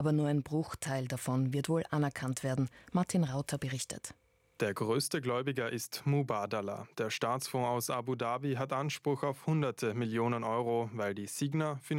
Aber nur ein Bruchteil davon wird wohl anerkannt werden. Martin Rauter berichtet. Der größte Gläubiger ist Mubadala. Der Staatsfonds aus Abu Dhabi hat Anspruch auf hunderte Millionen Euro, weil die Signa